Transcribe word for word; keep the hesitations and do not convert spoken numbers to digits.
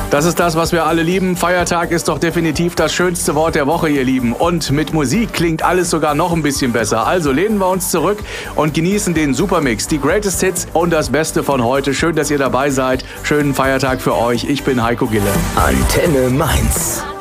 Das ist das, was wir alle lieben. Feiertag ist doch definitiv das schönste Wort der Woche, ihr Lieben. Und mit Musik klingt alles sogar noch ein bisschen besser. Also lehnen wir uns zurück und genießen den Supermix, die Greatest Hits und das Beste von heute. Schön, dass ihr dabei seid. Schönen Feiertag für euch. Ich bin Heiko Gille. Antenne Mainz.